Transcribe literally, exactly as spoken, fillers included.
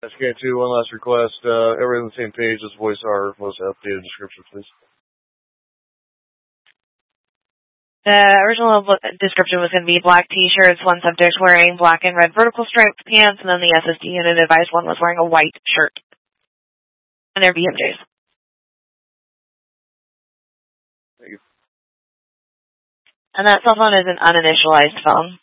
S K two, one last request. Uh, everything on the same page. Just voice our most updated description, please. The original description was going to be black T-shirts, one subject wearing black and red vertical striped pants, and then the S S D unit advised one was wearing a white shirt. And they're B M Js. Thank you. And that cell phone is an uninitialized phone.